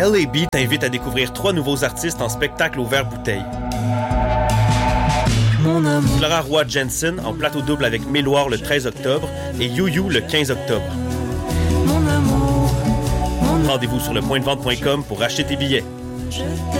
LAB t'invite à découvrir 3 nouveaux artistes en spectacle au verre-bouteille. Clara Roy Jensen en plateau double avec Méloire le 13 octobre et You le 15 octobre. Rendez-vous sur lepointdevente.com pour acheter tes billets.